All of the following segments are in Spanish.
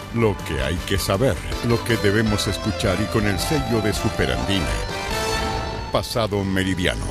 Lo que hay que saber, lo que debemos escuchar y con el sello de Superandina. Pasado Meridiano.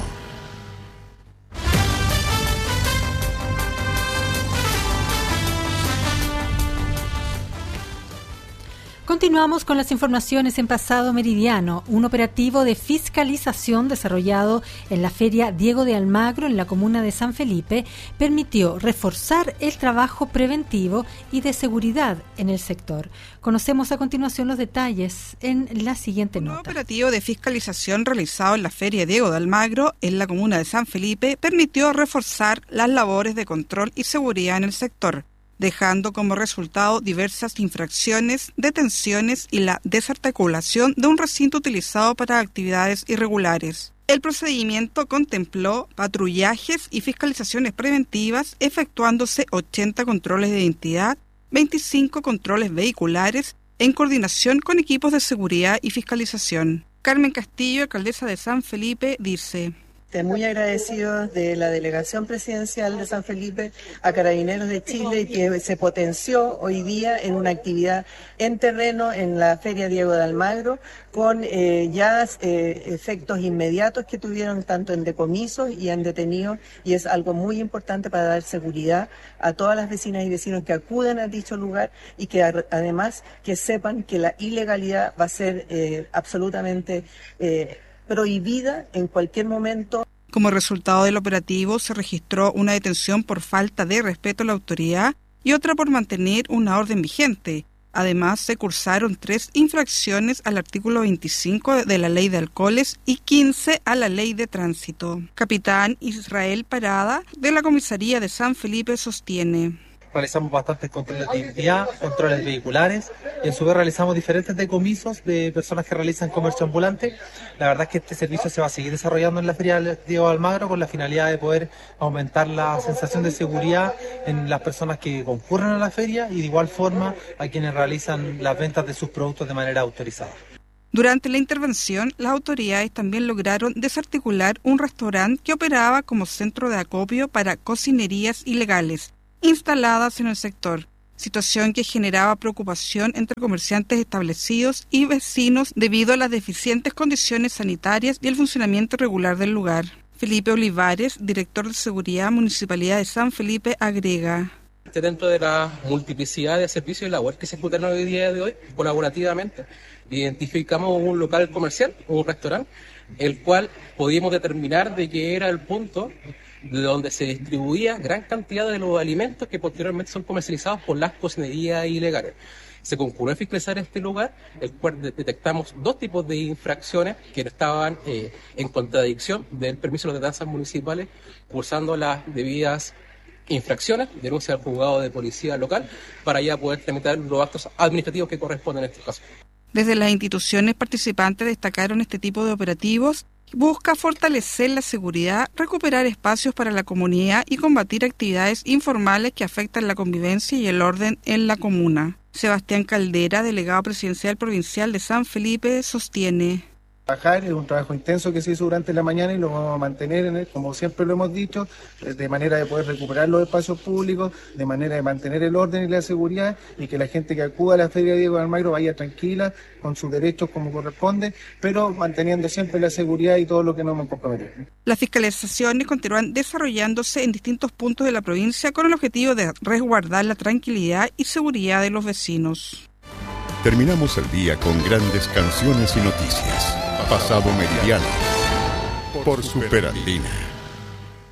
Continuamos con las informaciones en Pasado Meridiano. Un operativo de fiscalización desarrollado en la Feria Diego de Almagro, en la comuna de San Felipe, permitió reforzar el trabajo preventivo y de seguridad en el sector. Conocemos a continuación los detalles en la siguiente nota. Un operativo de fiscalización realizado en la Feria Diego de Almagro, en la comuna de San Felipe, permitió reforzar las labores de control y seguridad en el sector, dejando como resultado diversas infracciones, detenciones y la desarticulación de un recinto utilizado para actividades irregulares. El procedimiento contempló patrullajes y fiscalizaciones preventivas, efectuándose 80 controles de identidad, 25 controles vehiculares, en coordinación con equipos de seguridad y fiscalización. Carmen Castillo, alcaldesa de San Felipe, dice: Muy agradecidos de la Delegación Presidencial de San Felipe a Carabineros de Chile, que se potenció hoy día en una actividad en terreno en la Feria Diego de Almagro, con efectos inmediatos que tuvieron tanto en decomisos y en detenidos, y es algo muy importante para dar seguridad a todas las vecinas y vecinos que acuden a dicho lugar, y que además que sepan que la ilegalidad va a ser absolutamente prohibida en cualquier momento. Como resultado del operativo se registró una detención por falta de respeto a la autoridad y otra por mantener una orden vigente. Además, se cursaron 3 infracciones al artículo 25 de la Ley de Alcoholes y 15 a la Ley de Tránsito. Capitán Israel Parada, de la Comisaría de San Felipe, sostiene: realizamos bastantes controles de identidad, controles vehiculares, y en su vez realizamos diferentes decomisos de personas que realizan comercio ambulante. La verdad es que este servicio se va a seguir desarrollando en la Feria Diego de Almagro con la finalidad de poder aumentar la sensación de seguridad en las personas que concurren a la feria y de igual forma a quienes realizan las ventas de sus productos de manera autorizada. Durante la intervención, las autoridades también lograron desarticular un restaurante que operaba como centro de acopio para cocinerías ilegales instaladas en el sector, situación que generaba preocupación entre comerciantes establecidos y vecinos debido a las deficientes condiciones sanitarias y el funcionamiento irregular del lugar. Felipe Olivares, director de Seguridad Municipalidad de San Felipe, agrega: dentro de la multiplicidad de servicios y labores que se ejecutan hoy día de hoy, colaborativamente, identificamos un local comercial, un restaurante, el cual podíamos determinar de que era el punto de donde se distribuía gran cantidad de los alimentos que posteriormente son comercializados por las cocinerías ilegales. Se concurrió a fiscalizar este lugar, el cual detectamos 2 tipos de infracciones que estaban en contradicción del permiso de las ordenanzas municipales, cursando las debidas infracciones, denuncia al juzgado de policía local, para ya poder tramitar los actos administrativos que corresponden en este caso. Desde las instituciones participantes destacaron este tipo de operativos. Busca fortalecer la seguridad, recuperar espacios para la comunidad y combatir actividades informales que afectan la convivencia y el orden en la comuna. Sebastián Caldera, delegado presidencial provincial de San Felipe, sostiene: Es un trabajo intenso que se hizo durante la mañana y lo vamos a mantener, como siempre lo hemos dicho, de manera de poder recuperar los espacios públicos, de manera de mantener el orden y la seguridad, y que la gente que acuda a la Feria Diego de Almagro vaya tranquila, con sus derechos como corresponde, pero manteniendo siempre la seguridad y todo lo que nos hemos comprometido. Las fiscalizaciones continúan desarrollándose en distintos puntos de la provincia con el objetivo de resguardar la tranquilidad y seguridad de los vecinos. Terminamos el día con grandes canciones y noticias. Pasado Meridiano por Superandina.